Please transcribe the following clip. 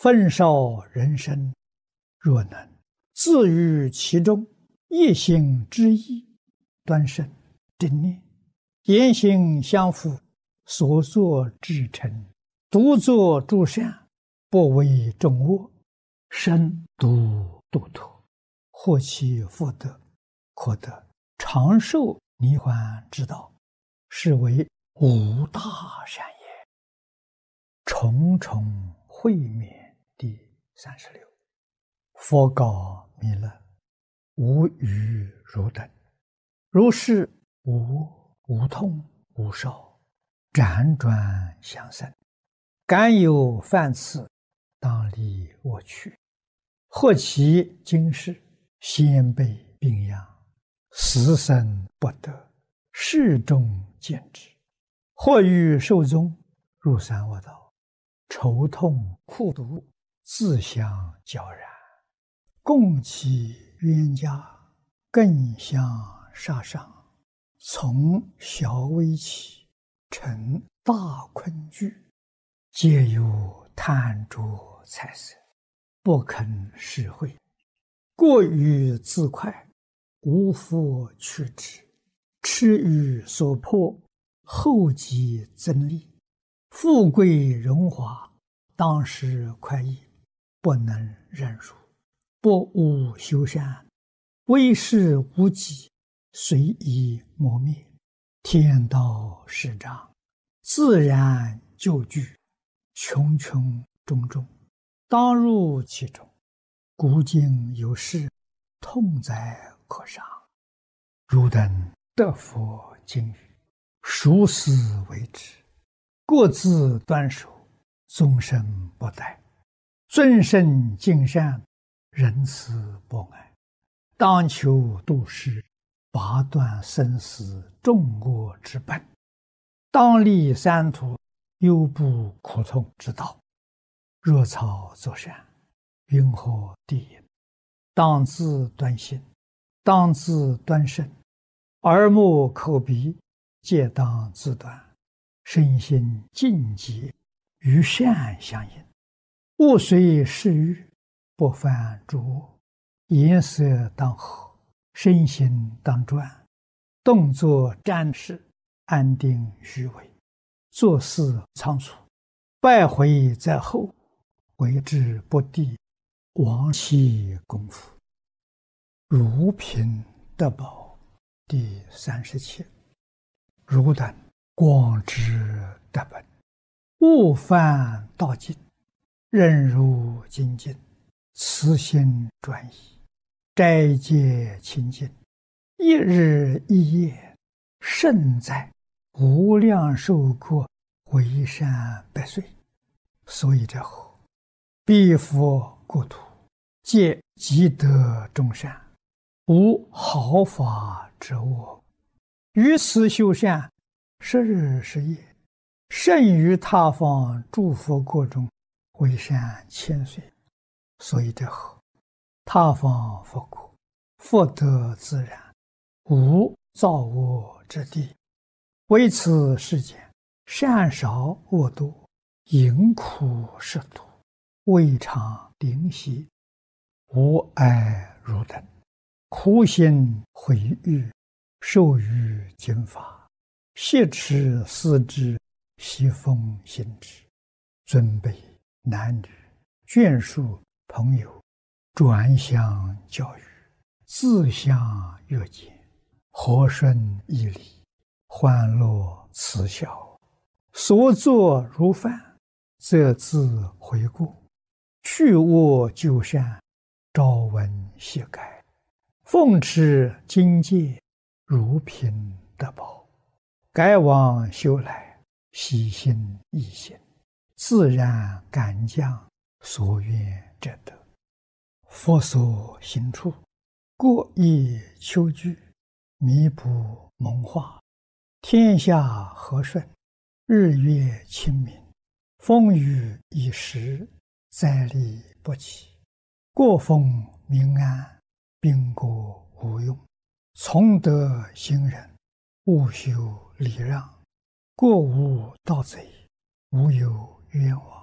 焚烧人生，若能自于其中，一心之意，端正正念，言行相符，所作至诚，独作诸善，不为众恶，身独度脱，获其福德，可得长寿涅槃之道，是为无大善也。重重会勉第36。佛告弥勒：无余汝等，如是无痛无烧，辗转相生，敢有犯次，当离我去。或其今世，先辈病殃，死生不得，世众见之；或欲寿终，入三恶道，愁痛苦毒，自相交然，共其冤家，更相杀伤，从小危起，成大困惧，皆有贪着财色，不肯施惠，过于自快，无复去之，痴于所迫，后继增利，富贵荣华，当时快意，不能忍辱，不务修善，为事无己，随意磨灭，天道始长，自然就具，穷穷种种，当入其中，古今有事，痛哉可伤。汝等得佛经语，熟思为之，各自端守，终身不殆，尊圣敬善，仁慈博爱，当求度世，拔断生死众恶之本，当立三途忧怖苦痛之道。若草作善，云何地也？当自端心，当自端身，耳目口鼻皆当自端，身心净洁，与善相应，勿随世欲，不犯诸恶，颜色当和，身心当专，动作瞻视，安定虚伪，做事仓促，败毁在后，为之不第，亡其功夫。如贫得宝第37。汝等广知德本，勿犯道境，忍辱精进，慈心专一，斋戒清净，一日一夜，胜在无量寿国，为善百岁。所以者何？彼佛国土，皆积德众善，无毫发之恶，于此修善，10日10夜，胜于他方诸佛国中，为善千岁。所以者何？他方佛国，福德自然，无造恶之地，为此世间善少恶多，淫苦食毒，未尝灵犀，无碍汝等，苦心毁誉，受于经法，挟持思之，习风行之，尊卑男女眷属朋友，转相教育，自相约见，和顺义理，欢乐慈孝，所作如犯，则自悔过，去恶就善，朝闻夕改，奉持经戒，如贫得宝，改往修来，喜心易行，自然感将，所愿者得。佛所行处，过意求具，弥补蒙化，天下和顺，日月清明，风雨已时，灾利不起，国风民安，兵国无用，从德行仁，勿修礼让，过无盗贼，无有冤枉。